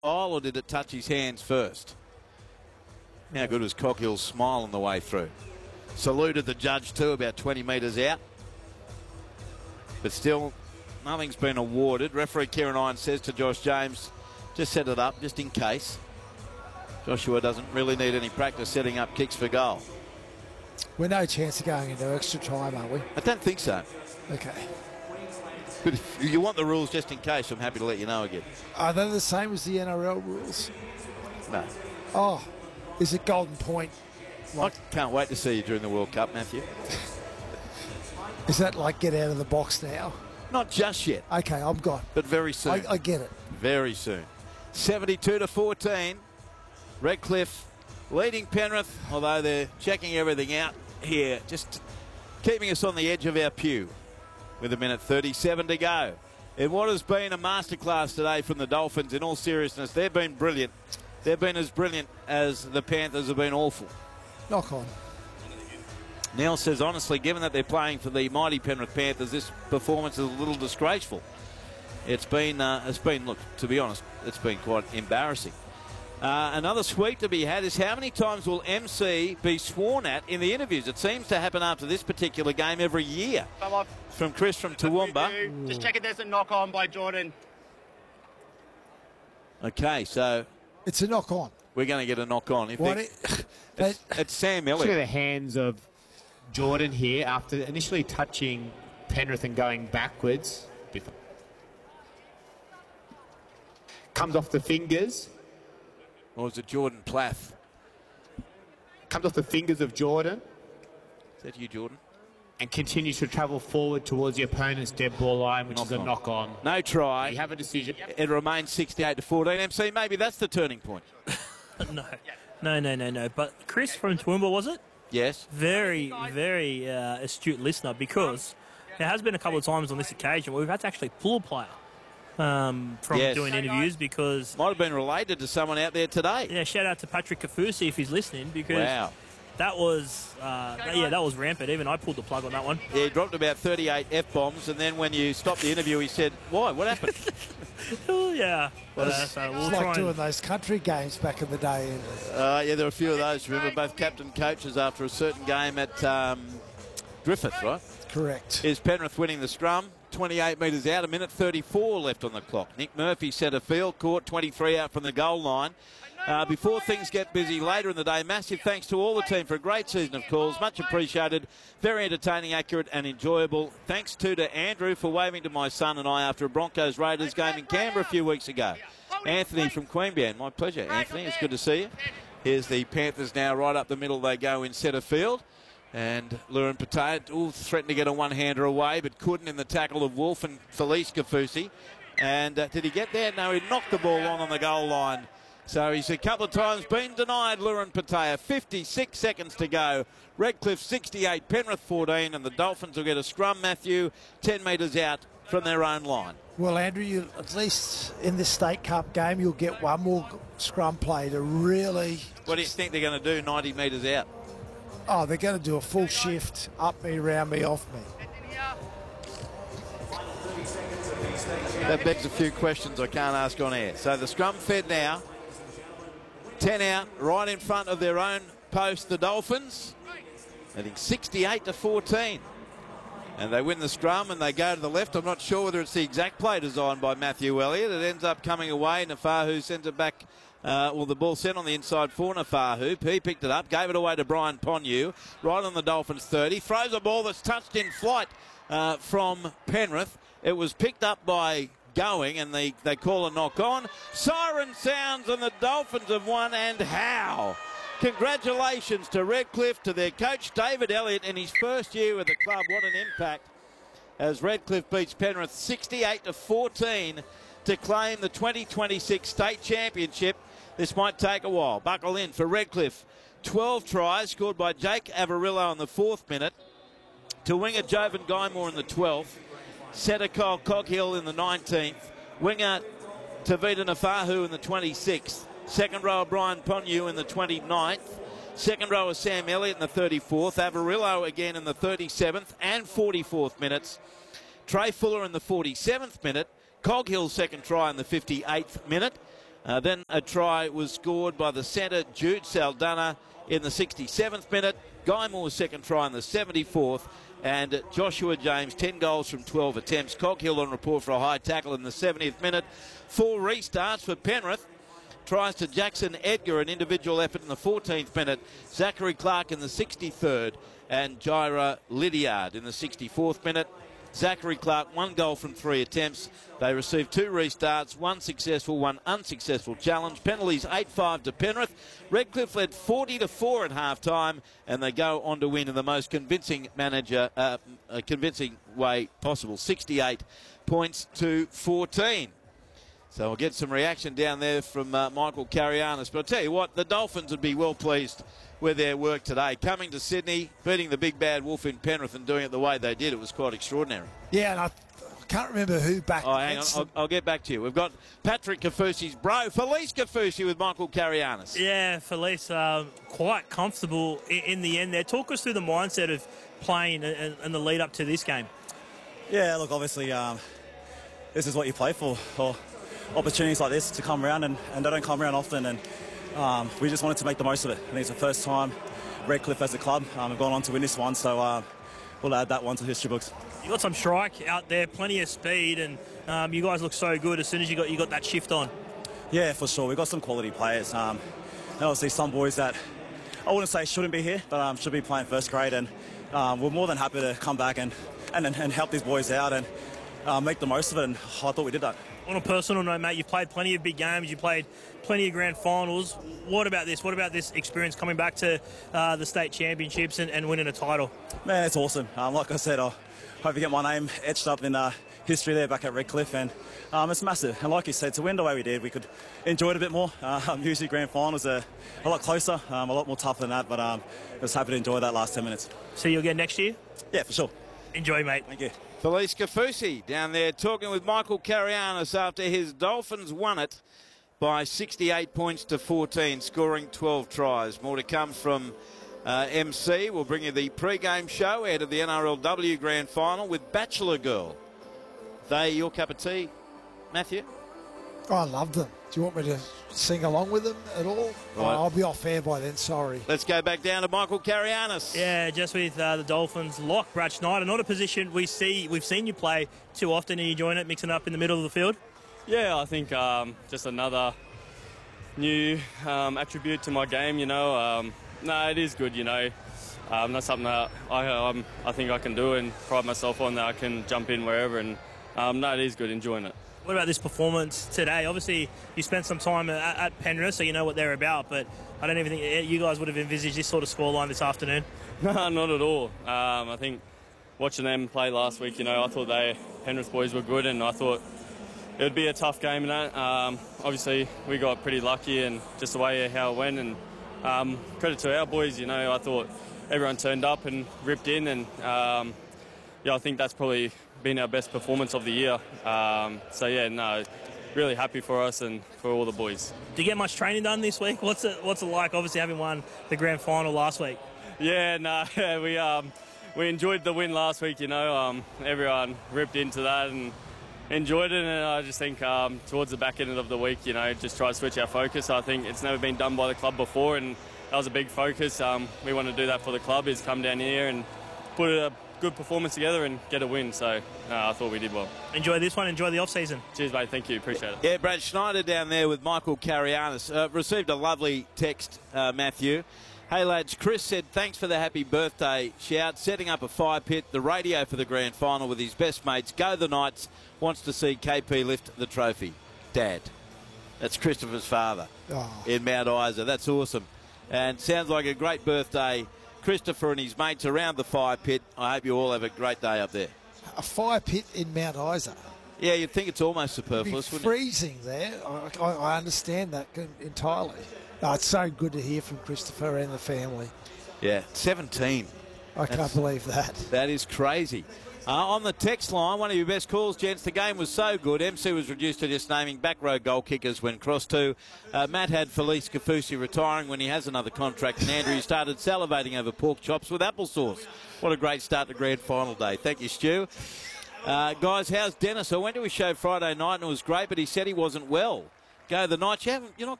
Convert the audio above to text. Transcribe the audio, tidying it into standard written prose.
aisle, or did it touch his hands first? How good was Coghill's smile on the way through? Saluted the judge too, about 20 metres out. But still, nothing's been awarded. Referee Kieran Irons says to Josh James, just set it up, just in case. Joshua doesn't really need any practice setting up kicks for goal. We're no chance of going into extra time, are we? I don't think so. Okay. But if you want the rules just in case, I'm happy to let you know again. Are they the same as the NRL rules? No. Oh, is it golden point? Like, I can't wait to see you during the World Cup, Matthew. Is that like get out of the box now? Not just yet. Okay, I'm gone. But very soon. I get it. Very soon. 72-14. Redcliffe leading Penrith, although they're checking everything out here, just keeping us on the edge of our pew with 1:37 to go. In what has been a masterclass today from the Dolphins, in all seriousness, they've been brilliant. They've been as brilliant as the Panthers have been awful. Knock on. Neil says, honestly, given that they're playing for the mighty Penrith Panthers, this performance is a little disgraceful. It's been, look, to be honest, it's been quite embarrassing. Another sweep to be had is how many times will MC be sworn at in the interviews? It seems to happen after this particular game every year. From Chris from Toowoomba. Just checking there's a knock on by Jordan. Okay, so it's a knock on. We're going to get a knock on. It's Sam Elliott. Look at the hands of Jordan here after initially touching Penrith and going backwards. Comes off the fingers. Or was it Jordan Plath? Comes off the fingers of Jordan. Is that you, Jordan? And continues to travel forward towards the opponent's dead ball line, which is a knock on. No try. You have a decision. It remains 68-14. MC, maybe that's the turning point. No. But Chris from Toowoomba, was it? Yes. Very astute listener, because there has been a couple of times on this occasion where we've had to actually pull a player from doing interviews because... Might have been related to someone out there today. Yeah, shout out to Patrick Kafusi if he's listening, because that was that was rampant. Even I pulled the plug on that one. Yeah, he dropped about 38 F-bombs, and then when you stopped the interview, he said, why? What happened? Yeah. It's like doing those country games back in the day. Yeah, there were a few of those. Remember, both captain coaches after a certain game at Griffith, right? Correct. Is Penrith winning the scrum? 28 metres out, 1:34 left on the clock. Nick Murphy centre field, caught 23 out from the goal line. Before things get busy later in the day, massive thanks to all the team for a great season of calls. Much appreciated. Very entertaining, accurate and enjoyable. Thanks to Andrew for waving to my son and I after a Broncos-Raiders game in Canberra a few weeks ago. Anthony from Queanbeyan. My pleasure, Anthony. It's good to see you. Here's the Panthers now right up the middle. They go in centre field. And Luren Patea threatened to get a one-hander away, but couldn't in the tackle of Wolf and Felice Kafusi. And did he get there? No, he knocked the ball on the goal line. So he's a couple of times been denied, Luren Patea. 56 seconds to go. Redcliffe 68, Penrith 14, and the Dolphins will get a scrum, Matthew, 10 metres out from their own line. Well, Andrew, at least in this State Cup game, you'll get one more scrum play to really... What do you think they're going to do 90 metres out? Oh, they're going to do a full shift, up me, round me, off me. That begs a few questions I can't ask on air. So the scrum fed now. 10 out, right in front of their own post, the Dolphins. I think 68-14. And they win the scrum and they go to the left. I'm not sure whether it's the exact play designed by Matthew Elliott. It ends up coming away. Nafahu sends it back. The ball sent on the inside for Nafahu. He picked it up, gave it away to Brian Ponyu, right on the Dolphins 30. Throws a ball that's touched in flight from Penrith. It was picked up by Going, and they call a knock on. Siren sounds, and the Dolphins have won, and how? Congratulations to Redcliffe, to their coach David Elliott in his first year with the club. What an impact as Redcliffe beats Penrith 68-14 to claim the 2026 state championship. This might take a while. Buckle in for Redcliffe. 12 tries scored by Jake Avarillo in the 4th minute. To winger Jovan Guymore in the 12th. Setter Kyle Coghill in the 19th. Winger Tavita Nafahu in the 26th. Second rower Brian Ponyu in the 29th. Second rower Sam Elliott in the 34th. Avarillo again in the 37th and 44th minutes. Trey Fuller in the 47th minute. Coghill's second try in the 58th minute. Then a try was scored by the centre, Jude Saldana, in the 67th minute. Guy Moore's second try in the 74th. And Joshua James, 10 goals from 12 attempts. Coghill on report for a high tackle in the 70th minute. 4 restarts for Penrith. Tries to Jackson Edgar, an individual effort in the 14th minute. Zachary Clark in the 63rd. And Jaira Lydiard in the 64th minute. Zachary Clark, 1 goal from 3 attempts. They received 2 restarts, 1 successful, 1 unsuccessful challenge. Penalties 8-5 to Penrith. Redcliffe led 40-4 at half-time, and they go on to win in the most convincing convincing way possible, 68 points to 14. So we'll get some reaction down there from Michael Carianis. But I'll tell you what, the Dolphins would be well pleased with their work today. Coming to Sydney, beating the big bad wolf in Penrith and doing it the way they did, it was quite extraordinary. Yeah, and I can't remember who backed. Oh, hang on, I'll get back to you. We've got Patrick Kafusi's bro, Felice Kafusi, with Michael Carianis. Yeah, Felice, quite comfortable in the end there. Talk us through the mindset of playing and the lead up to this game. Yeah, look, obviously this is what you play for opportunities like this to come around, and they don't come around often, and we just wanted to make the most of it. I think it's the first time Redcliffe as a club have gone on to win this one, so we'll add that one to the history books. You got some strike out there, plenty of speed, and you guys look so good as soon as you got that shift on. Yeah, for sure. We've got some quality players. And obviously some boys that I wouldn't say shouldn't be here, but should be playing first grade, and we're more than happy to come back and help these boys out and make the most of it, and I thought we did that. On a personal note, mate, you've played plenty of big games, you played plenty of grand finals. What about this? What about this experience coming back to the state championships and winning a title? Man, it's awesome. Like I said, I hope you get my name etched up in history there back at Redcliffe, and it's massive. And like you said, to win the way we did, we could enjoy it a bit more. Usually grand finals are a lot closer, a lot more tough than that, but I was happy to enjoy that last 10 minutes. See you again next year? Yeah, for sure. Enjoy, mate. Thank you. Felice Kafusi down there talking with Michael Carianis after his Dolphins won it by 68 points to 14, scoring 12 tries. More to come from MC. We'll bring you the pre-game show ahead of the NRLW Grand Final with Bachelor Girl. They your cup of tea, Matthew? Oh, I love them. Do you want me to sing along with them at all? Right. Oh, I'll be off air by then, sorry. Let's go back down to Michael Carianis. Yeah, just with the Dolphins lock, Brad Schneider. Not a position we've seen you play too often. Are you enjoying it, mixing up in the middle of the field? Yeah, I think just another new attribute to my game, you know. No, it is good, you know. That's something that I think I can do and pride myself on, that I can jump in wherever, and no, it is good, enjoying it. What about this performance today? Obviously, you spent some time at Penrith, so you know what they're about, but I don't even think you guys would have envisaged this sort of scoreline this afternoon. No, not at all. I think watching them play last week, you know, I thought Penrith boys were good, and I thought it would be a tough game in that. Obviously, we got pretty lucky, and just the way how it went, and credit to our boys, you know, I thought everyone turned up and ripped in, and yeah, I think that's probably been our best performance of the year. So yeah, no, really happy for us and for all the boys. Did you get much training done this week? What's it like, obviously having won the grand final last week? Yeah, no, we enjoyed the win last week, you know. Everyone ripped into that and enjoyed it, and I just think towards the back end of the week, you know, just try to switch our focus. I think it's never been done by the club before, and that was a big focus. We want to do that for the club, is come down here and put a good performance together and get a win. So I thought we did well. Enjoy this one. Enjoy the off-season. Cheers, mate. Thank you. Appreciate it. Yeah, Brad Schneider down there with Michael Carianis. Received a lovely text, Matthew. Hey, lads, Chris said thanks for the happy birthday shout. Setting up a fire pit, the radio for the grand final with his best mates. Go the Knights. Wants to see KP lift the trophy. Dad. That's Christopher's father in Mount Isa. That's awesome. And sounds like a great birthday. Christopher and his mates around the fire pit. I hope you all have a great day up there. A fire pit in Mount Isa? Yeah, you'd think it's almost superfluous, wouldn't it? Freezing there. I understand that entirely. No, it's so good to hear from Christopher and the family. Yeah, 17. I can't believe that. That is crazy. On the text line, one of your best calls, gents. The game was so good. MC was reduced to just naming back row goal kickers when crossed to. Matt had Felice Kafusi retiring when he has another contract, and Andrew started salivating over pork chops with applesauce. What a great start to grand final day. Thank you, Stu. Guys, how's Dennis? I went to his show Friday night and it was great, but he said he wasn't well. go the night. You're not